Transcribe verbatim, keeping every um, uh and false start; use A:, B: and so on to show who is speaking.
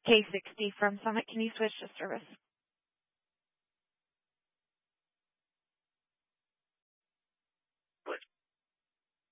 A: K sixty from Summit. Can you switch to service?